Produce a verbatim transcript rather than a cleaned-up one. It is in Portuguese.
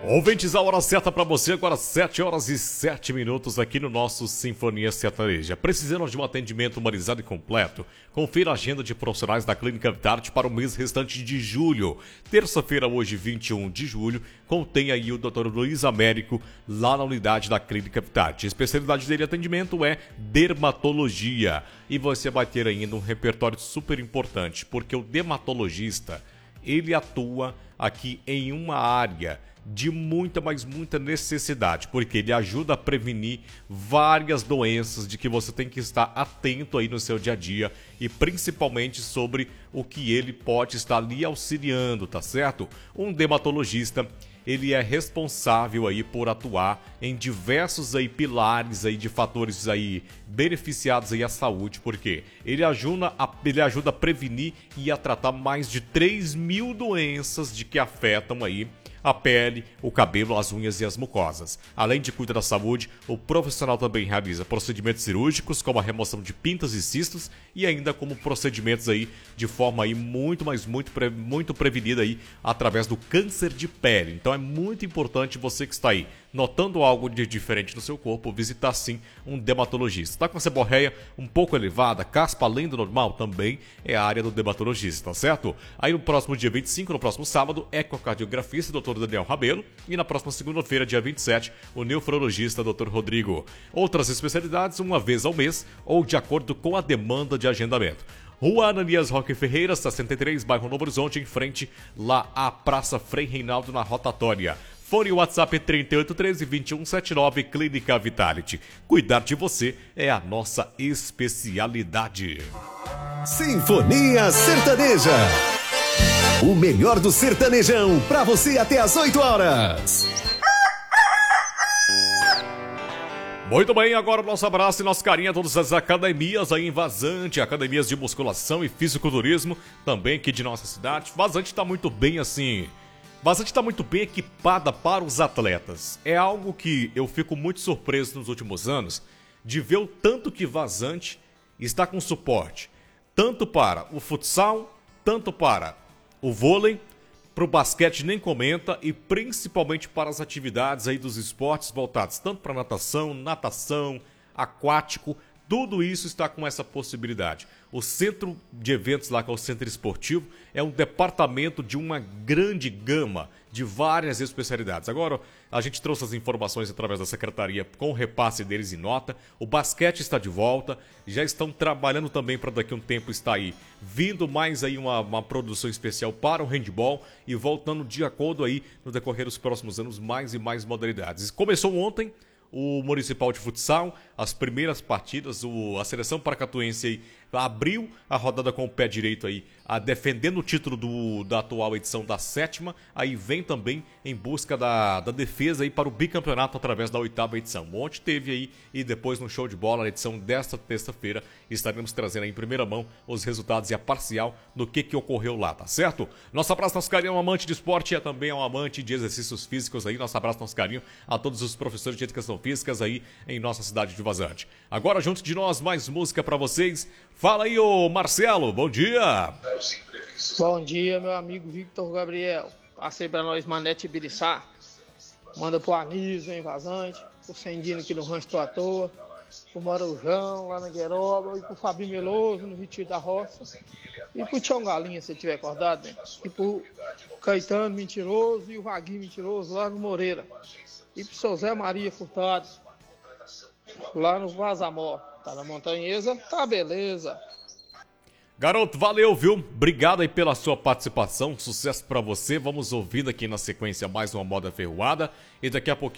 Ouvintes, a hora certa para você, agora sete horas e sete minutos aqui no nosso Sinfonia Sertaneja. Precisando de um atendimento humanizado e completo? Confira a agenda de profissionais da Clínica Vitality para o mês restante de julho. Terça-feira, hoje, vinte e um de julho, contém aí o doutor Luiz Américo, lá na unidade da Clínica Vitality. A especialidade dele de atendimento é dermatologia. E você vai ter ainda um repertório super importante, porque o dermatologista, ele atua aqui em uma área de muita, mas muita necessidade, porque ele ajuda a prevenir várias doenças de que você tem que estar atento aí no seu dia a dia e principalmente sobre o que ele pode estar lhe auxiliando, tá certo? Um dermatologista, ele é responsável aí por atuar em diversos aí pilares aí de fatores aí beneficiados aí à saúde, porque ele ajuda a, ele ajuda a prevenir e a tratar mais de três mil doenças de que afetam aí a pele, o cabelo, as unhas e as mucosas. Além de cuidar da saúde, o profissional também realiza procedimentos cirúrgicos, como a remoção de pintas e cistos, e ainda como procedimentos aí de forma aí muito, mas muito, muito prevenida aí através do câncer de pele. Então é muito importante você que está aí notando algo de diferente no seu corpo, visitar sim um dermatologista. Está com a seborreia um pouco elevada, caspa além do normal, também é a área do dermatologista, tá certo? Aí no próximo dia vinte e cinco, no próximo sábado, ecocardiografista, doutor Daniel Rabelo, e na próxima segunda-feira, dia vinte e sete, o nefrologista, doutor Rodrigo. Outras especialidades, uma vez ao mês ou de acordo com a demanda de agendamento. Rua Ananias Roque Ferreira, sessenta e três, bairro Novo Horizonte, em frente lá à Praça Frei Reinaldo, na rotatória. Fone WhatsApp trinta e oito treze, vinte e um setenta e nove, Clínica Vitality. Cuidar de você é a nossa especialidade. Sinfonia Sertaneja. O melhor do sertanejão pra você até às oito horas. Muito bem, agora o nosso abraço e nosso carinho a todas as academias aí em Vazante, academias de musculação e fisiculturismo, também aqui de nossa cidade. Vazante está muito bem assim... Vazante está muito bem equipada para os atletas. É algo que eu fico muito surpreso nos últimos anos de ver o tanto que Vazante está com suporte. Tanto para o futsal, tanto para o vôlei, para o basquete nem comenta e principalmente para as atividades aí dos esportes voltados tanto para natação, natação, aquático. Tudo isso está com essa possibilidade. O centro de eventos lá, que é o Centro Esportivo, é um departamento de uma grande gama de várias especialidades. Agora, a gente trouxe as informações através da secretaria com o repasse deles em nota. O basquete está de volta, já estão trabalhando também para daqui a um tempo estar aí, vindo mais aí uma, uma produção especial para o handball e voltando de acordo aí no decorrer dos próximos anos mais e mais modalidades. Começou ontem o Municipal de Futsal, as primeiras partidas, o, a seleção paracatuense aí abriu a rodada com o pé direito aí, a, defendendo o título do, da atual edição da sétima, aí vem também em busca da, da defesa aí para o bicampeonato através da oitava edição. Ontem teve aí e depois no show de bola, na edição desta terça-feira, estaremos trazendo aí em primeira mão os resultados e a parcial do que, que ocorreu lá, tá certo? Nosso abraço, nosso carinho, é um amante de esporte e é também um amante de exercícios físicos aí, nosso abraço, nosso carinho a todos os professores de educação físicas aí em nossa cidade de Vazante. Agora, junto de nós, mais música para vocês. Fala aí, ô Marcelo, bom dia! Bom dia, meu amigo Victor Gabriel. Passei pra nós Manete Biriçá. Manda pro Anísio em Vazante, pro Cendino aqui no Rancho Tô à Toa, pro Marujão lá na Gueroba, e pro Fabinho Meloso no Retiro da Roça, e pro Tião Galinha, se tiver acordado, né? E pro Caetano Mentiroso e o Vaguinho Mentiroso lá no Moreira. E pro seu Zé Maria Furtado, lá no Vazamó. Tá na Montanhesa? Tá beleza. Garoto, valeu, viu? Obrigado aí pela sua participação. Sucesso pra você. Vamos ouvindo aqui na sequência mais uma moda ferroada. E daqui a pouquinho